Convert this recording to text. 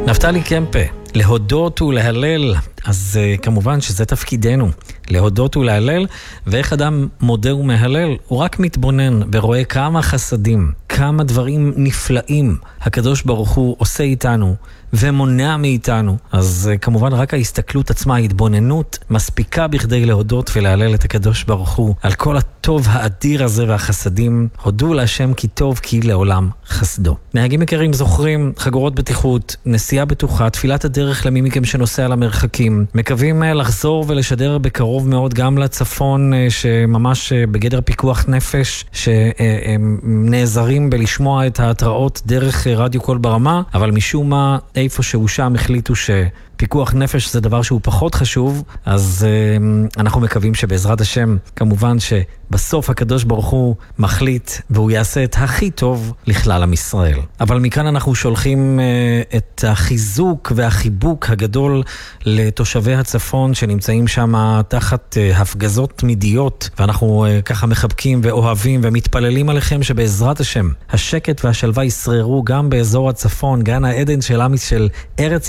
נפתלי קמפה, להודות ולהלל, אז כמובן שזה תפקידנו, להודות ולהלל, ואיך אדם מודה ומהלל, הוא רק מתבונן ורואה כמה חסדים, כמה דברים נפלאים הקדוש ברוך הוא עושה איתנו ומונע מאיתנו. אז כמובן רק ההסתכלות עצמה, ההתבוננות, מספיקה בכדי להודות ולהלל את הקדוש ברוך הוא על כל הטוב האדיר הזה והחסדים. הודו להשם כי טוב, כי לעולם חסדו. נהגים יקרים, זוכרים חגורות בטיחות, נסיעה בטוחה, תפילת הדרך למי מכם שנוסע למרחקים. מקווים לחזור ולשדר בקרוב מאוד גם לצפון, שממש בגדר פיקוח נפש, שנעזרים בלשמוע את ההתראות דרך רדיו קול ברמה, אבל משום מה איפה שהוא שם החליטו שפיקוח נפש זה דבר שהוא פחות חשוב. אז אנחנו מקווים שבעזרת השם, כמובן שבסוף הקדוש ברוך הוא מחליט והוא יעשה את הכי טוב לכלל עם ישראל. אבל מכאן אנחנו שולחים את החיזוק והחיבוק הגדול לתושבי הצפון שנמצאים שם תחת הפגזות תמידיות, ואנחנו ככה מחבקים ואוהבים ומתפללים עליכם שבעזרת השם השקט והשלווה ישררו גם באזור הצפון, גן העדן של ארץ